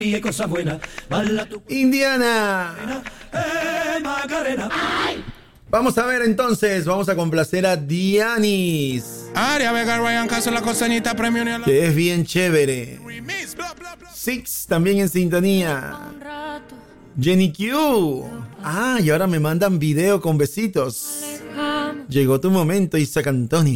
y cosa buena. Indiana. Macarena. Vamos a ver entonces, vamos a complacer a Dianis. Aria Vega, Ryan Castro, la costeñita premio. Que es bien chévere. Six también en sintonía. Jenny Q. Y ahora me mandan video con besitos. Llegó tu momento, Isaac Antonio.